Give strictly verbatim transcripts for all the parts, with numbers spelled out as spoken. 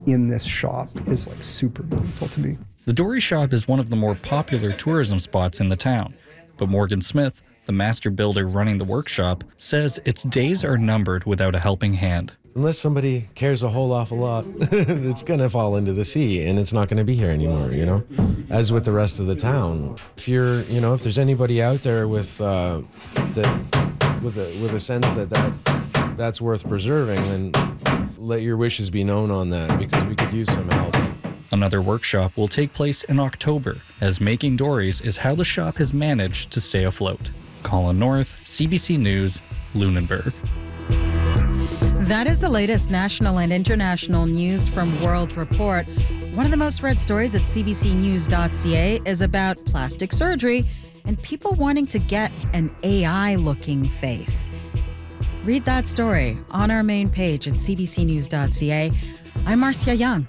in this shop is like super meaningful to me. The Dory Shop is one of the more popular tourism spots in the town, but Morgan Smith, the master builder running the workshop, says its days are numbered without a helping hand. Unless somebody cares a whole awful lot, it's going to fall into the sea and it's not going to be here anymore, you know, as with the rest of the town. If you're, you know, if there's anybody out there with, uh, that, with a, with a sense that, that that's worth preserving, then let your wishes be known on that, because we could use some help. Another workshop will take place in October, as making dories is how the shop has managed to stay afloat. Colin North, C B C News, Lunenburg. That is the latest national and international news from World Report. One of the most read stories at c b c news dot c a is about plastic surgery and people wanting to get an A I-looking face. Read that story on our main page at c b c news dot c a. I'm Marcia Young.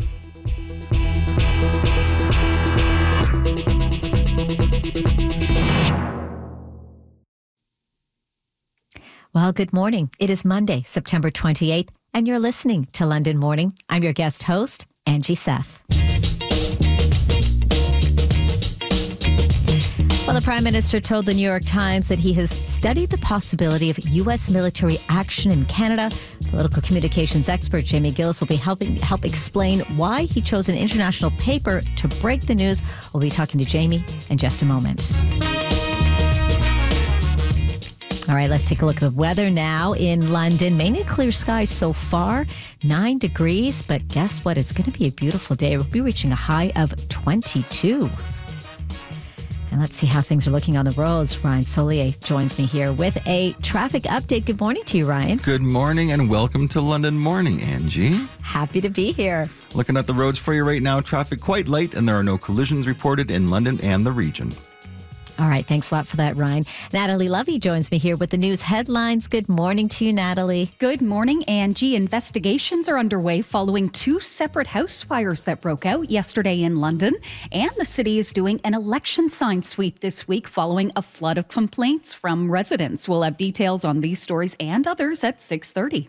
Well, good morning. It is Monday, September twenty-eighth, and you're listening to London Morning. I'm your guest host, Angie Seth. Well, the Prime Minister told the New York Times that he has studied the possibility of U S military action in Canada. Political communications expert Jamie Gillis will be helping help explain why he chose an international paper to break the news. We'll be talking to Jamie in just a moment. All right, let's take a look at the weather now in London. Mainly clear skies so far, nine degrees. But guess what? It's going to be a beautiful day. We'll be reaching a high of twenty-two. And let's see how things are looking on the roads. Ryan Solier joins me here with a traffic update. Good morning to you, Ryan. Good morning and welcome to London Morning, Angie. Happy to be here. Looking at the roads for you right now, traffic quite light and there are no collisions reported in London and the region. All right, thanks a lot for that, Ryan. Natalie Lovey joins me here with the news headlines. Good morning to you, Natalie. Good morning, Angie. Investigations are underway following two separate house fires that broke out yesterday in London. And the city is doing an election sign sweep this week following a flood of complaints from residents. We'll have details on these stories and others at six thirty.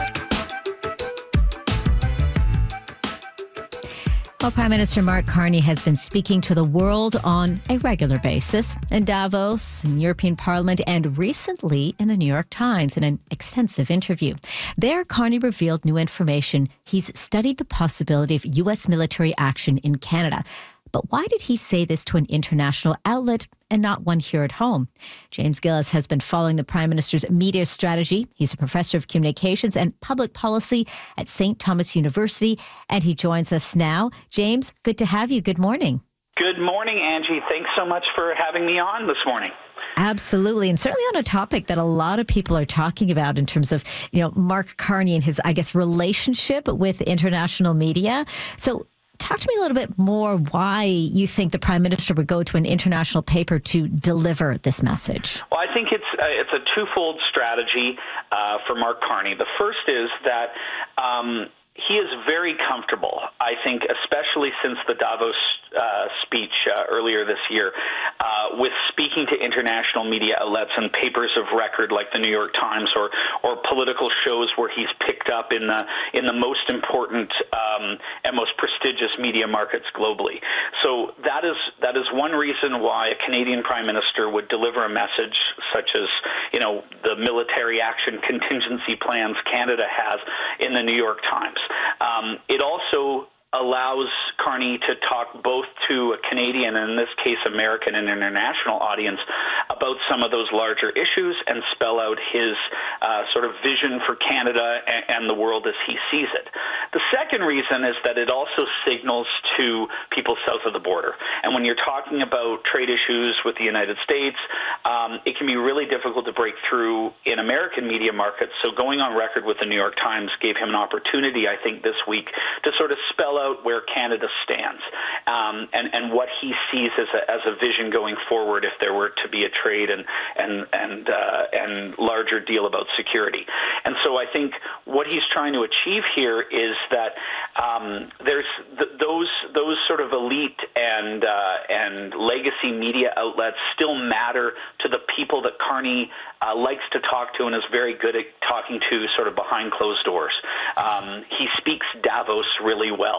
Well, Prime Minister Mark Carney has been speaking to the world on a regular basis in Davos, in European Parliament, and recently in the New York Times in an extensive interview. There, Carney revealed new information. He's studied the possibility of U S military action in Canada. But why did he say this to an international outlet and not one here at home? James Gillis has been following the Prime Minister's media strategy. He's a professor of communications and public policy at Saint Thomas University, and he joins us now. James, good to have you. Good morning. Good morning, Angie. Thanks so much for having me on this morning. Absolutely. And certainly on a topic that a lot of people are talking about in terms of, you know, Mark Carney and his, I guess, relationship with international media. So talk to me a little bit more why you think the Prime Minister would go to an international paper to deliver this message. Well, I think it's uh, it's a twofold strategy uh, for Mark Carney. The first is that um, he is very comfortable, I think, especially since the Davos uh, speech uh, earlier this year, uh, with speaking to international media outlets and papers of record like the New York Times or or political shows where he's picked up in the in the most important um, and most prestigious media markets globally. So that is that is one reason why a Canadian Prime Minister would deliver a message such as, you know, the military action contingency plans Canada has in the New York Times. Um, it also allows Carney to talk both to a Canadian, and in this case American and international audience, about some of those larger issues and spell out his uh, sort of vision for Canada and, and the world as he sees it. The second reason is that it also signals to people south of the border. And when you're talking about trade issues with the United States, um, it can be really difficult to break through in American media markets. So going on record with the New York Times gave him an opportunity, I think, this week to sort of spell out where Canada stands um, and, and what he sees as a, as a vision going forward if there were to be a trade and and and uh, and larger deal about security. And so I think what he's trying to achieve here is that um, there's th- those those sort of elite and uh, and legacy media outlets still matter to the people that Carney uh, likes to talk to and is very good at talking to sort of behind closed doors. Um, he speaks Davos really well.